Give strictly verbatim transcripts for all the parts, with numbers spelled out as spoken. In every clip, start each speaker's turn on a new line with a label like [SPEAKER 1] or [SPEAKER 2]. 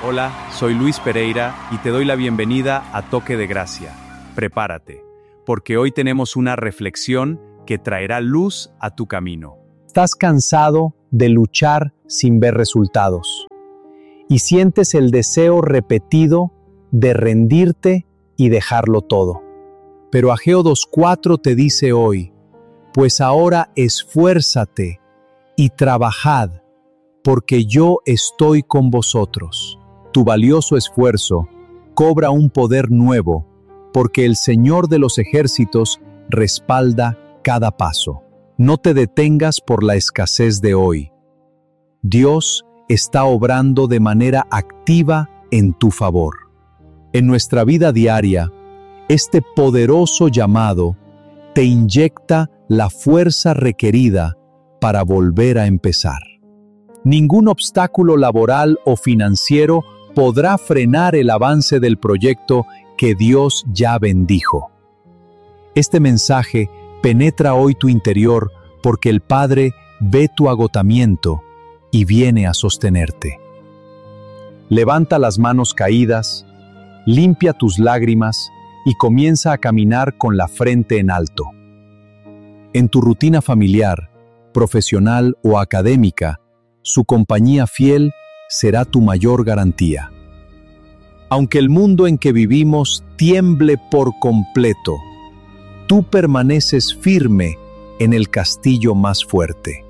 [SPEAKER 1] Hola, soy Luis Pereira y te doy la bienvenida a Toque de Gracia. Prepárate, porque hoy tenemos una reflexión que traerá luz a tu camino.
[SPEAKER 2] Estás cansado de luchar sin ver resultados y sientes el deseo repetido de rendirte y dejarlo todo. Pero Ageo dos cuatro te dice hoy, pues ahora esfuérzate y trabajad, porque yo estoy con vosotros. Tu valioso esfuerzo cobra un poder nuevo, porque el Señor de los ejércitos respalda cada paso. No te detengas por la escasez de hoy. Dios está obrando de manera activa en tu favor. En nuestra vida diaria, este poderoso llamado te inyecta la fuerza requerida para volver a empezar. Ningún obstáculo laboral o financiero podrá frenar el avance del proyecto que Dios ya bendijo. Este mensaje penetra hoy tu interior porque el Padre ve tu agotamiento y viene a sostenerte. Levanta las manos caídas, limpia tus lágrimas y comienza a caminar con la frente en alto. En tu rutina familiar, profesional o académica, su compañía fiel será tu mayor garantía. Aunque el mundo en que vivimos tiemble por completo, tú permaneces firme en el castillo más fuerte.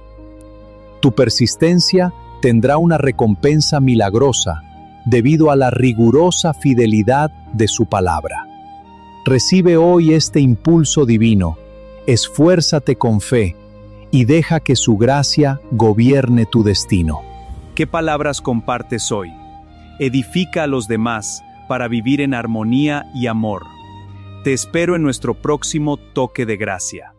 [SPEAKER 2] Tu persistencia tendrá una recompensa milagrosa debido a la rigurosa fidelidad de su palabra. Recibe hoy este impulso divino, esfuérzate con fe y deja que su gracia gobierne tu destino.
[SPEAKER 1] ¿Qué palabras compartes hoy? Edifica a los demás para vivir en armonía y amor. Te espero en nuestro próximo Toque de Gracia.